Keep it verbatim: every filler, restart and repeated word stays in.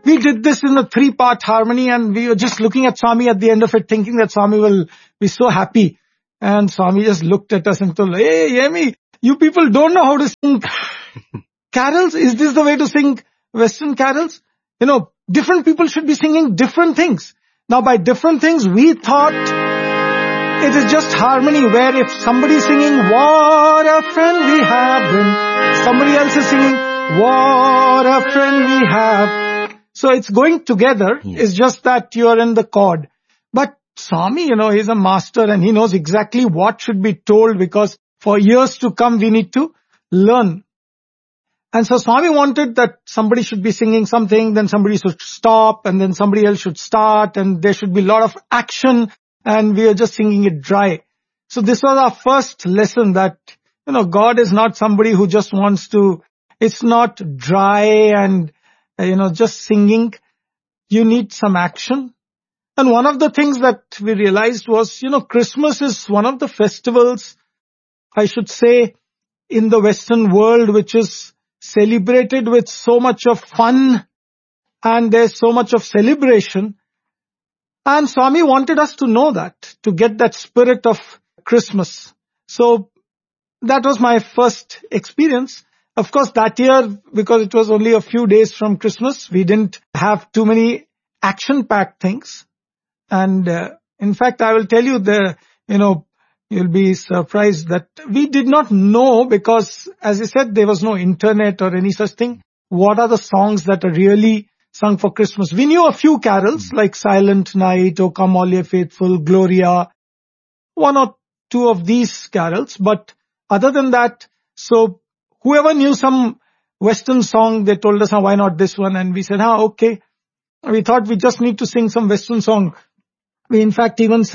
we did this in a three-part harmony, and we were just looking at Swami at the end of it, thinking that Swami will be so happy. And Swami just looked at us and told, hey, Yemi, you people don't know how to sing carols? Is this the way to sing Western carols? You know, different people should be singing different things. Now by different things, we thought it is just harmony, where if somebody is singing, what a friend we have, then somebody else is singing, what a friend we have. So it's going together. Yes. It's just that you're in the chord. But Swami, you know, he's a master and he knows exactly what should be told, because for years to come, we need to learn. And so Swami wanted that somebody should be singing something, then somebody should stop, and then somebody else should start, and there should be a lot of action, and we are just singing it dry. So this was our first lesson, that, you know, God is not somebody who just wants to, it's not dry and, you know, just singing. You need some action. And one of the things that we realized was, you know, Christmas is one of the festivals, I should say, in the Western world, which is celebrated with so much of fun, and there's so much of celebration. And Swami wanted us to know that, to get that spirit of Christmas. So that was my first experience. Of course, that year, because it was only a few days from Christmas, we didn't have too many action-packed things. And uh, in fact, I will tell you, the, you know, you'll be surprised that we did not know, because as I said, there was no internet or any such thing, what are the songs that are really sung for Christmas. We knew a few carols like Silent Night, O Come All Ye Faithful, Gloria, one or two of these carols. But other than that, so whoever knew some Western song, they told us, oh, why not this one? And we said, ah, okay. We thought we just need to sing some Western song. We in fact even